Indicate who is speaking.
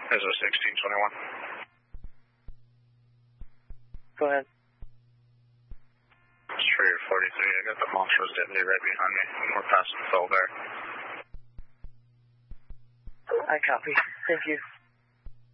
Speaker 1: There's a 1621.
Speaker 2: Go ahead.
Speaker 1: It's for your 43. I got the Montrose deputy right behind me. We're passing Phil there.
Speaker 2: I copy. Thank you.